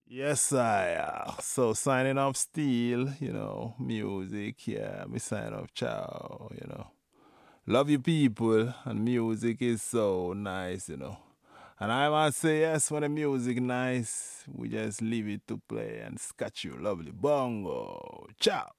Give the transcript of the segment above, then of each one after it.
Yes, I. So signing off Steel, music, yeah, me sign off ciao. Love you people, and music is so nice. And I must say yes, when the music nice, we just leave it to play and scratch you lovely bongo. Ciao.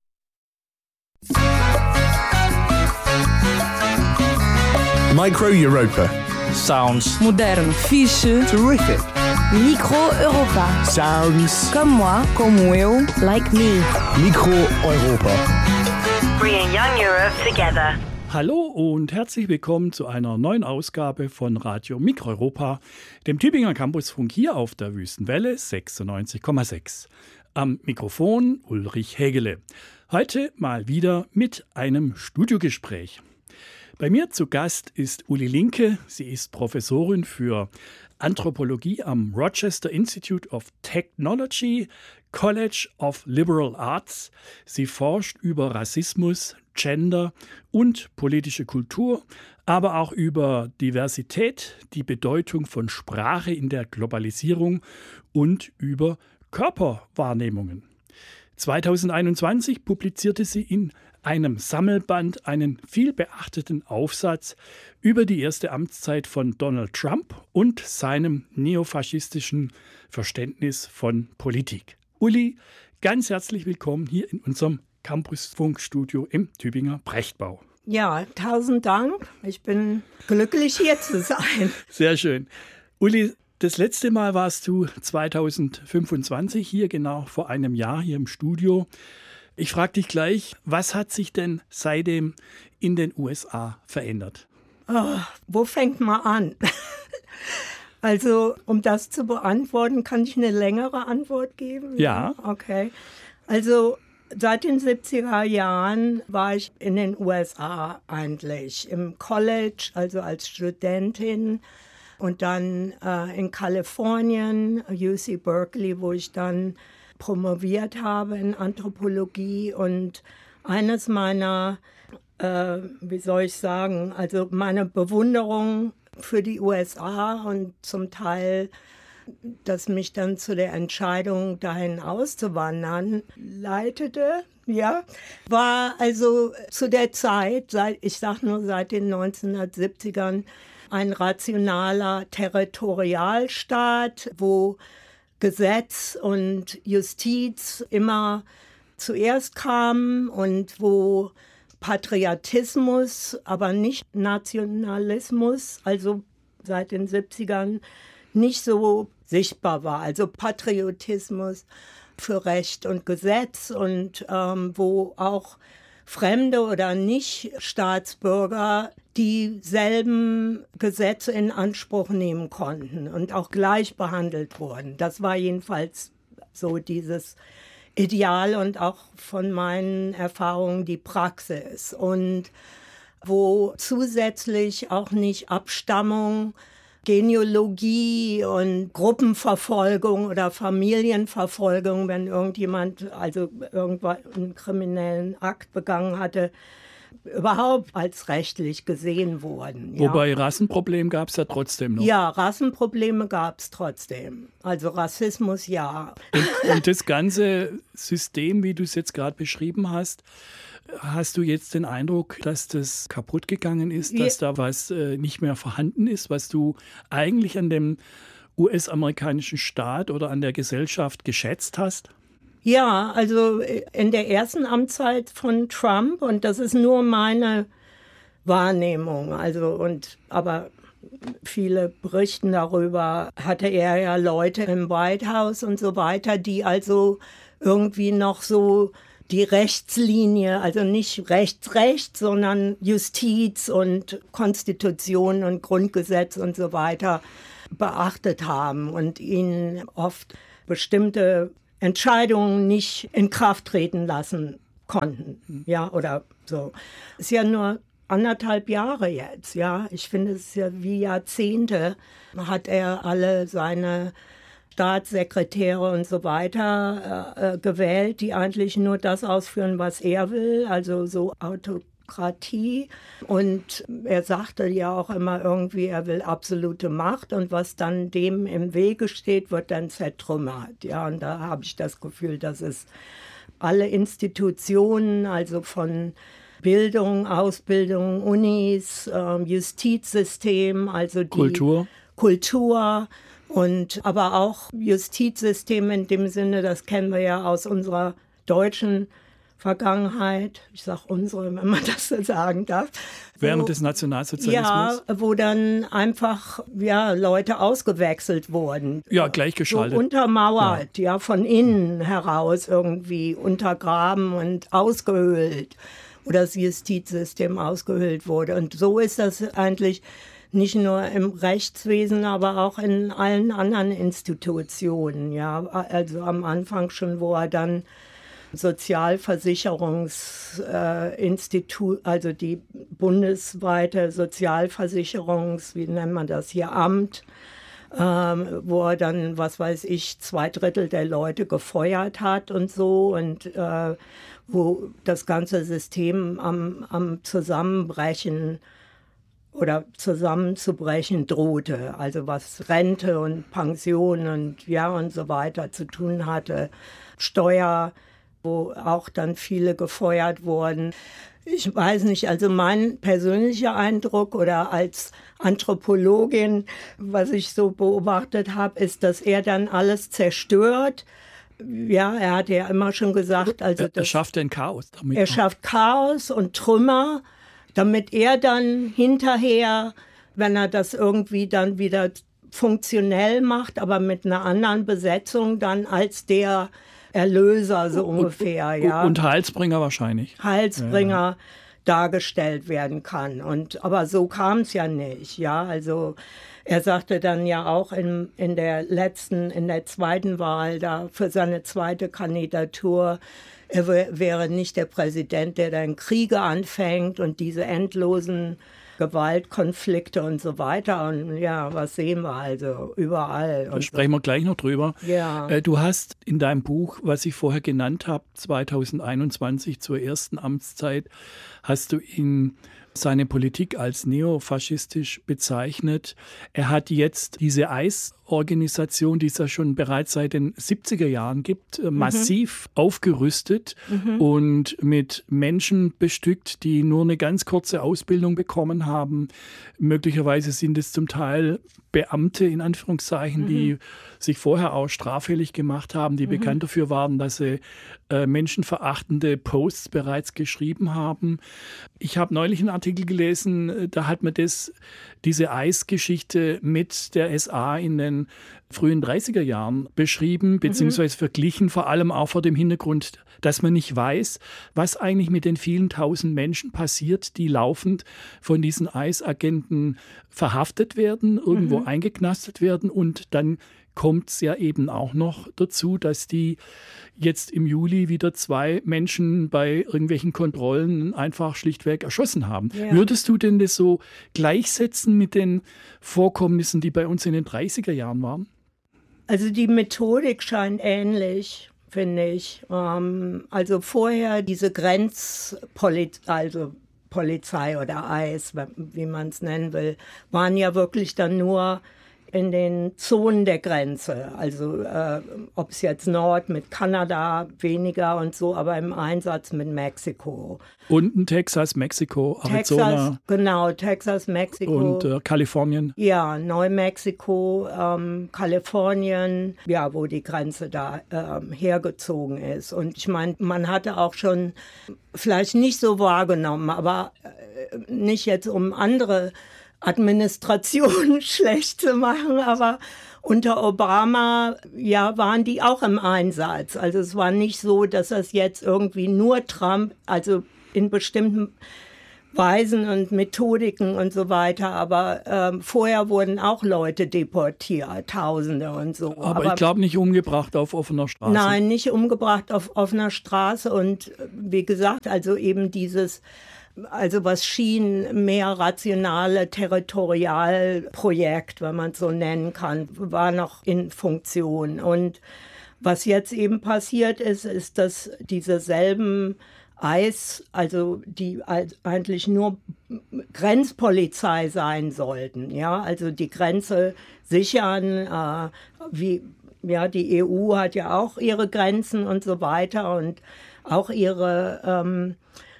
Micro Europa. Sounds Modern, fixe, Terrific. Micro Europa. Sounds. Comme moi, como eu, like me. Micro Europa. Bringing young Europe together. Hallo und herzlich willkommen zu einer neuen Ausgabe von Radio Mikroeuropa, dem Tübinger Campusfunk hier auf der Wüstenwelle 96,6. Am Mikrofon Ulrich Hägele. Heute mal wieder mit einem Studiogespräch. Bei mir zu Gast ist Uli Linke. Sie ist Professorin für Anthropologie am Rochester Institute of Technology, College of Liberal Arts. Sie forscht über Rassismus, Gender und politische Kultur, aber auch über Diversität, die Bedeutung von Sprache in der Globalisierung und über Körperwahrnehmungen. 2021 publizierte sie in einem Sammelband einen vielbeachteten Aufsatz über die erste Amtszeit von Donald Trump und seinem neofaschistischen Verständnis von Politik. Uli, ganz herzlich willkommen hier in unserem Campusfunkstudio im Tübinger Brechtbau. Ja, 1000 Dank. Ich bin glücklich, hier zu sein. Sehr schön. Uli, das letzte Mal warst du 2025 hier, genau vor einem Jahr hier im Studio. Ich frage dich gleich, was hat sich denn seitdem in den USA verändert? Oh, wo fängt man an? Also, um das zu beantworten, kann ich eine längere Antwort geben? Ja. Okay. Also, seit den 70er Jahren war ich in den USA eigentlich. Im College, also als Studentin. Und dann in Kalifornien, UC Berkeley, wo ich dann promoviert habe in Anthropologie. Und eines meiner, also meine Bewunderung für die USA und zum Teil, das mich dann zu der Entscheidung, dahin auszuwandern, leitete, ja, war also zu der Zeit, seit den 1970ern, ein rationaler Territorialstaat, wo Gesetz und Justiz immer zuerst kamen und wo Patriotismus, aber nicht Nationalismus, also seit den 70ern nicht so sichtbar war. Also Patriotismus für Recht und Gesetz und wo auch Fremde oder Nicht-Staatsbürger dieselben Gesetze in Anspruch nehmen konnten und auch gleich behandelt wurden. Das war jedenfalls so dieses Ideal und auch von meinen Erfahrungen die Praxis. Und wo zusätzlich auch nicht Abstammung, Genealogie und Gruppenverfolgung oder Familienverfolgung, wenn irgendjemand irgendwann einen kriminellen Akt begangen hatte, überhaupt als rechtlich gesehen wurden. Ja. Wobei Rassenproblem gab es ja trotzdem noch. Ja, Rassenprobleme gab es trotzdem. Also Rassismus, ja. Und das ganze System, wie du es jetzt gerade beschrieben hast, hast du jetzt den Eindruck, dass das kaputt gegangen ist, dass da was nicht mehr vorhanden ist, was du eigentlich an dem US-amerikanischen Staat oder an der Gesellschaft geschätzt hast? Ja, also in der ersten Amtszeit von Trump, und das ist nur meine Wahrnehmung, aber viele berichten darüber, hatte er ja Leute im White House und so weiter, die also irgendwie noch so die Rechtslinie, also nicht Recht, sondern Justiz und Konstitution und Grundgesetz und so weiter beachtet haben und ihnen oft bestimmte Entscheidungen nicht in Kraft treten lassen konnten, ja, oder so. Ist ja nur 1,5 Jahre jetzt, ja. Ich finde, es ist ja wie Jahrzehnte, hat er alle seine Staatssekretäre und so weiter gewählt, die eigentlich nur das ausführen, was er will, also so Demokratie. Und er sagte ja auch immer irgendwie, er will absolute Macht und was dann dem im Wege steht, wird dann zertrümmert. Ja, und da habe ich das Gefühl, dass es alle Institutionen, also von Bildung, Ausbildung, Unis, Justizsystem, also die Kultur und aber auch Justizsystem in dem Sinne, das kennen wir ja aus unserer deutschen Vergangenheit, ich sage unsere, wenn man das so sagen darf. Während des Nationalsozialismus? Ja, wo dann einfach Leute ausgewechselt wurden. Ja, gleichgeschaltet. So untermauert, von innen heraus irgendwie untergraben und ausgehöhlt. Oder das Justizsystem ausgehöhlt wurde. Und so ist das eigentlich nicht nur im Rechtswesen, aber auch in allen anderen Institutionen. Ja, also am Anfang schon, wo er dann Sozialversicherungsinstitut, also die bundesweite wie nennt man das hier, Amt, wo er dann, 2/3 der Leute gefeuert hat und so und wo das ganze System am Zusammenbrechen oder zusammenzubrechen drohte, also was Rente und Pension und so weiter zu tun hatte, Steuer, wo auch dann viele gefeuert wurden. Ich weiß nicht, also mein persönlicher Eindruck oder als Anthropologin, was ich so beobachtet habe, ist, dass er dann alles zerstört. Ja, er hat ja immer schon gesagt, also er schafft ein Chaos damit. Er schafft Chaos und Trümmer, damit er dann hinterher, wenn er das irgendwie dann wieder funktionell macht, aber mit einer anderen Besetzung dann als der Erlöser so ungefähr. Und Heilsbringer wahrscheinlich. Heilsbringer dargestellt werden kann. Aber so kam es ja nicht. Ja, also er sagte dann ja auch in der zweiten Wahl da für seine zweite Kandidatur, er wäre nicht der Präsident, der dann Kriege anfängt und diese endlosen Gewaltkonflikte und so weiter. Und was sehen wir also überall. Da sprechen wir gleich noch drüber. Ja. Du hast in deinem Buch, was ich vorher genannt habe, 2021 zur ersten Amtszeit, hast du ihn seine Politik als neofaschistisch bezeichnet. Er hat jetzt diese ICE-Organisation, die es ja schon bereits seit den 70er Jahren gibt, massiv aufgerüstet und mit Menschen bestückt, die nur eine ganz kurze Ausbildung bekommen haben. Möglicherweise sind es zum Teil Beamte, in Anführungszeichen, die sich vorher auch straffällig gemacht haben, die bekannt dafür waren, dass sie menschenverachtende Posts bereits geschrieben haben. Ich habe neulich einen Artikel gelesen, da hat man diese ICE-Geschichte mit der SA in den frühen 30er Jahren beschrieben, beziehungsweise verglichen, vor allem auch vor dem Hintergrund, dass man nicht weiß, was eigentlich mit den vielen tausend Menschen passiert, die laufend von diesen ICE-Agenten verhaftet werden, irgendwo eingeknastet werden und dann kommt es ja eben auch noch dazu, dass die jetzt im Juli wieder 2 Menschen bei irgendwelchen Kontrollen einfach schlichtweg erschossen haben. Ja. Würdest du denn das so gleichsetzen mit den Vorkommnissen, die bei uns in den 30er Jahren waren? Also die Methodik scheint ähnlich, finde ich. Also vorher diese Polizei oder ICE, wie man es nennen will, waren ja wirklich dann nur in den Zonen der Grenze, also ob es jetzt Nord mit Kanada weniger und so, aber im Einsatz mit Mexiko. Unten Texas, Mexiko, Arizona. Texas, Mexiko. Und Kalifornien. Ja, Neumexiko, Kalifornien, ja, wo die Grenze da hergezogen ist. Und ich meine, man hatte auch schon vielleicht nicht so wahrgenommen, aber nicht jetzt um andere Administration schlecht zu machen, aber unter Obama, waren die auch im Einsatz. Also es war nicht so, dass das jetzt irgendwie nur Trump, also in bestimmten Weisen und Methodiken und so weiter, aber vorher wurden auch Leute deportiert, Tausende und so. Aber ich glaube nicht umgebracht auf offener Straße. Nein, nicht umgebracht auf offener Straße und wie gesagt, also eben also was schien mehr rationale Territorialprojekt, wenn man es so nennen kann, war noch in Funktion. Und was jetzt eben passiert ist, dass diese selben ICE, also die eigentlich nur Grenzpolizei sein sollten, ja, also die Grenze sichern, die EU hat ja auch ihre Grenzen und so weiter und auch ihre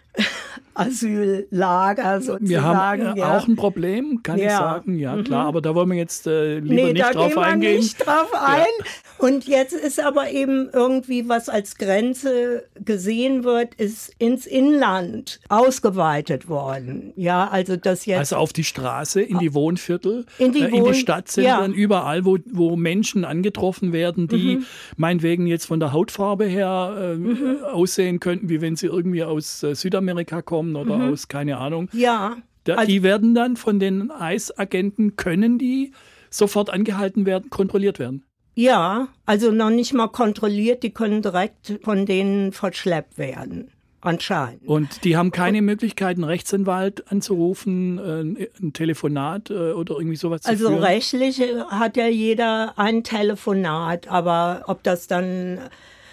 Asyllager sozusagen. Wir haben ja. auch ein Problem, kann ich sagen, ja klar, aber da wollen wir jetzt lieber nicht da drauf gehen wir eingehen. nicht drauf ein. Und jetzt ist aber eben irgendwie, was als Grenze gesehen wird, ist ins Inland ausgeweitet worden. Ja, also das jetzt. Also auf die Straße, in die Wohnviertel, in die Stadtzentren, überall, wo Menschen angetroffen werden, die meinetwegen jetzt von der Hautfarbe her aussehen könnten, wie wenn sie irgendwie aus Südamerika kommen oder aus, keine Ahnung. Ja. Die werden dann von den ICE-Agenten, können die sofort angehalten werden, kontrolliert werden? Ja, also noch nicht mal kontrolliert, die können direkt von denen verschleppt werden, anscheinend. Und die haben keine Möglichkeit, einen Rechtsanwalt anzurufen, ein Telefonat oder irgendwie sowas zu führen? Also rechtlich hat ja jeder ein Telefonat, aber ob das dann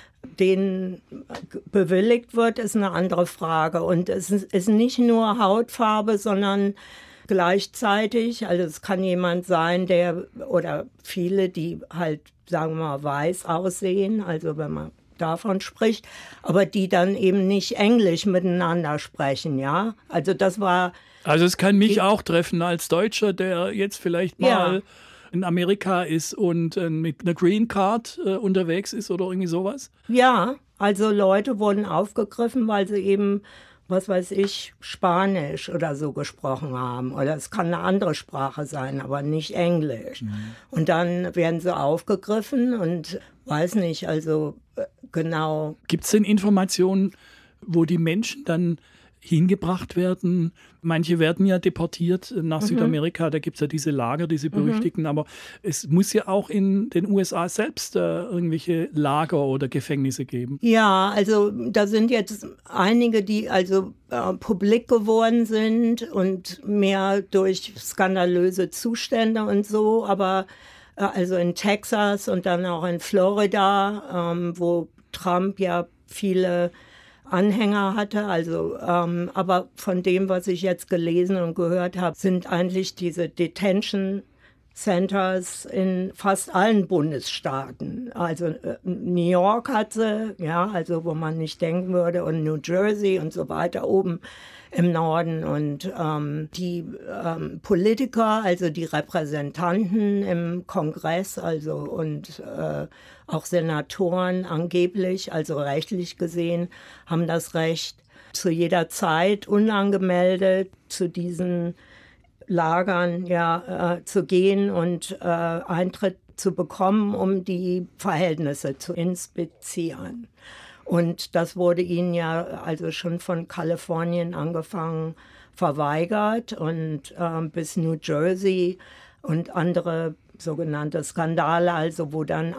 denen bewilligt wird, ist eine andere Frage. Und es ist nicht nur Hautfarbe, sondern gleichzeitig, also es kann jemand sein, oder viele, die halt, sagen wir mal, weiß aussehen, also wenn man davon spricht, aber die dann eben nicht Englisch miteinander sprechen, ja. Also das war... Also es kann mich auch treffen als Deutscher, der jetzt vielleicht mal in Amerika ist und mit einer Green Card unterwegs ist oder irgendwie sowas? Ja, also Leute wurden aufgegriffen, weil sie eben, was weiß ich, Spanisch oder so gesprochen haben. Oder es kann eine andere Sprache sein, aber nicht Englisch. Und dann werden sie aufgegriffen und weiß nicht, also genau. Gibt es denn Informationen, wo die Menschen dann hingebracht werden? Manche werden ja deportiert nach Südamerika, da gibt es ja diese Lager, diese berüchtigten, aber es muss ja auch in den USA selbst irgendwelche Lager oder Gefängnisse geben. Ja, also da sind jetzt einige, die also publik geworden sind und mehr durch skandalöse Zustände und so, aber also in Texas und dann auch in Florida, wo Trump ja viele Anhänger hatte, also aber von dem, was ich jetzt gelesen und gehört habe, sind eigentlich diese Detention Centers in fast allen Bundesstaaten. Also New York hat sie, ja, also wo man nicht denken würde, und New Jersey und so weiter oben im Norden. Und die Politiker, also die Repräsentanten im Kongress, also und auch Senatoren angeblich, also rechtlich gesehen, haben das Recht, zu jeder Zeit unangemeldet zu diesen Lagern zu gehen und Eintritt zu bekommen, um die Verhältnisse zu inspizieren. Und das wurde ihnen ja also schon von Kalifornien angefangen verweigert und bis New Jersey und andere sogenannte Skandale, also wo dann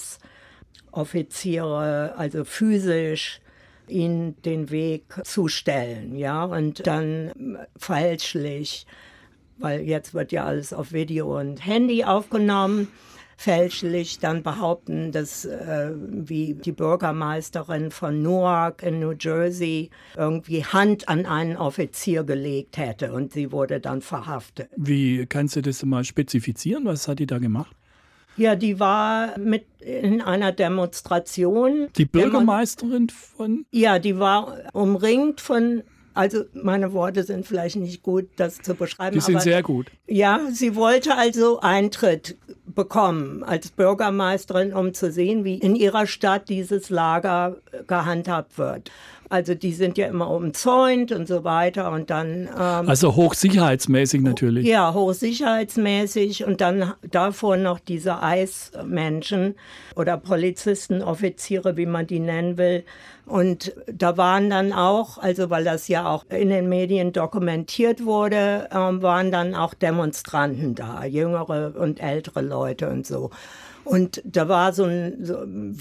ICE-Offiziere also physisch ihnen den Weg zustellen, ja, und dann fälschlich, weil jetzt wird ja alles auf Video und Handy aufgenommen, fälschlich dann behaupten, dass wie die Bürgermeisterin von Newark in New Jersey irgendwie Hand an einen Offizier gelegt hätte und sie wurde dann verhaftet. Wie kannst du das mal spezifizieren? Was hat die da gemacht? Ja, die war mit in einer Demonstration. Die Bürgermeisterin von? Ja, die war umringt von, also meine Worte sind vielleicht nicht gut, das zu beschreiben. Die sind aber sehr gut. Ja, sie wollte also Eintritt bekommen als Bürgermeisterin, um zu sehen, wie in ihrer Stadt dieses Lager gehandhabt wird. Also die sind ja immer umzäunt und so weiter und dann... also hochsicherheitsmäßig natürlich. Ja, hochsicherheitsmäßig und dann davor noch diese ICE-Menschen oder Polizisten, Offiziere, wie man die nennen will. Und da waren dann auch, also weil das ja auch in den Medien dokumentiert wurde, waren dann auch Demonstranten da, jüngere und ältere Leute und so. Und da war so ein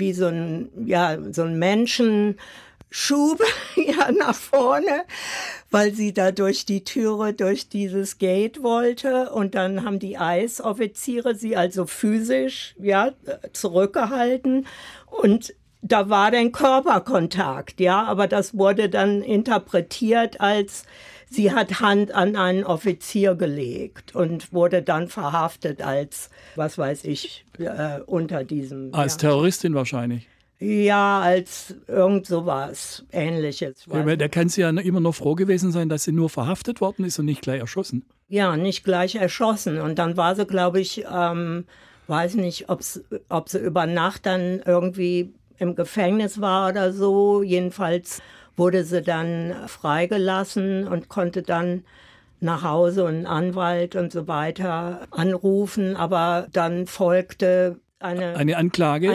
Menschenschub nach vorne, weil sie da durch die Türe, durch dieses Gate wollte. Und dann haben die ICE-Offiziere sie also physisch zurückgehalten. Und da war dann Körperkontakt, ja, aber das wurde dann interpretiert als, sie hat Hand an einen Offizier gelegt und wurde dann verhaftet als, was weiß ich, unter diesem. Als Terroristin wahrscheinlich. Ja, als irgend sowas Ähnliches. Da kann sie ja immer noch froh gewesen sein, dass sie nur verhaftet worden ist und nicht gleich erschossen. Ja, nicht gleich erschossen. Und dann war sie, glaube ich, weiß nicht, ob sie über Nacht dann irgendwie im Gefängnis war oder so. Jedenfalls wurde sie dann freigelassen und konnte dann nach Hause und einen Anwalt und so weiter anrufen. Aber dann folgte eine Anklage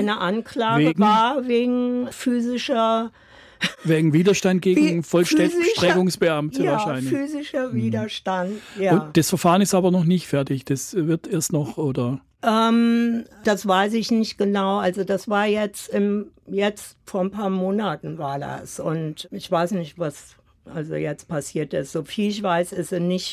wegen physischer... Wegen Widerstand gegen Vollstreckungsbeamte wahrscheinlich. Ja, physischer Widerstand, ja. Und das Verfahren ist aber noch nicht fertig, das wird erst noch, oder? Das weiß ich nicht genau, also das war jetzt vor ein paar Monaten war das und ich weiß nicht, was also jetzt passiert ist. So viel ich weiß, ist sie nicht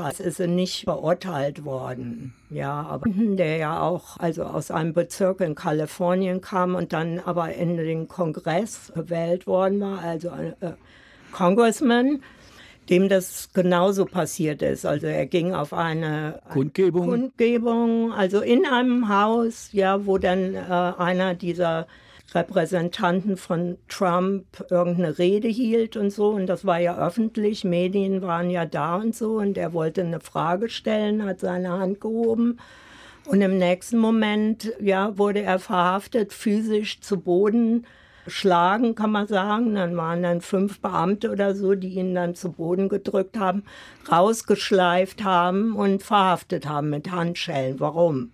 verurteilt worden. Ja, aber der ja auch also aus einem Bezirk in Kalifornien kam und dann aber in den Kongress gewählt worden war, also ein Congressman, dem das genauso passiert ist. Also er ging auf eine Kundgebung, also in einem Haus, ja, wo dann einer dieser Repräsentanten von Trump irgendeine Rede hielt und so. Und das war ja öffentlich, Medien waren ja da und so. Und er wollte eine Frage stellen, hat seine Hand gehoben. Und im nächsten Moment, ja, wurde er verhaftet, physisch zu Boden schlagen, kann man sagen. Dann waren dann 5 Beamte oder so, die ihn dann zu Boden gedrückt haben, rausgeschleift haben und verhaftet haben mit Handschellen. Warum?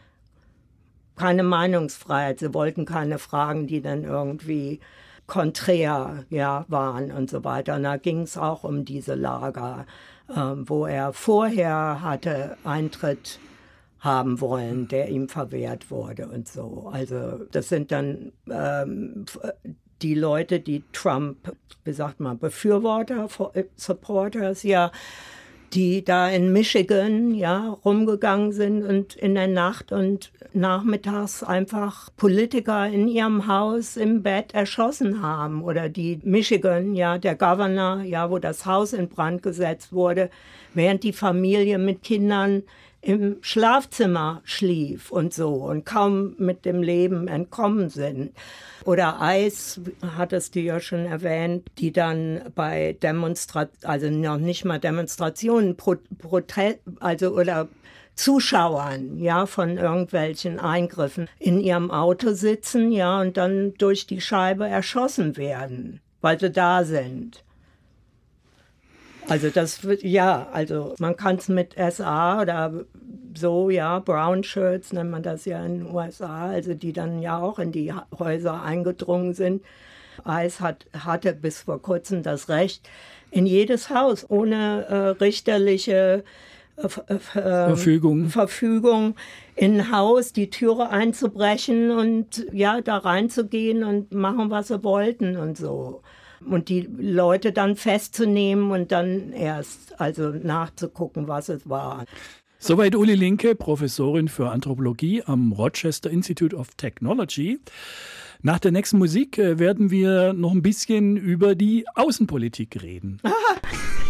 Keine Meinungsfreiheit. Sie wollten keine Fragen, die dann irgendwie konträr waren und so weiter. Und da ging es auch um diese Lager, wo er vorher hatte Eintritt haben wollen, der ihm verwehrt wurde und so. Also das sind dann die Leute, die Trump, wie sagt man, Befürworter, Supporters, ja, die da in Michigan rumgegangen sind und in der Nacht und nachmittags einfach Politiker in ihrem Haus im Bett erschossen haben. Oder die Michigan, der Governor, wo das Haus in Brand gesetzt wurde, während die Familie mit Kindern im Schlafzimmer schlief und so und kaum mit dem Leben entkommen sind. Oder ICE, hattest du ja schon erwähnt, die dann bei also noch nicht mal Demonstrationen, oder Zuschauern, von irgendwelchen Eingriffen in ihrem Auto sitzen, und dann durch die Scheibe erschossen werden, weil sie da sind. Also das wird, also man kann es mit SA oder so, Brown Shirts nennt man das ja in den USA, also die dann ja auch in die Häuser eingedrungen sind. ICE hatte bis vor kurzem das Recht, in jedes Haus ohne richterliche Verfügung in ein Haus die Türe einzubrechen und da reinzugehen und machen, was sie wollten und so. Und die Leute dann festzunehmen und dann erst nachzugucken, was es war. Soweit Uli Linke, Professorin für Anthropologie am Rochester Institute of Technology. Nach der nächsten Musik werden wir noch ein bisschen über die Außenpolitik reden.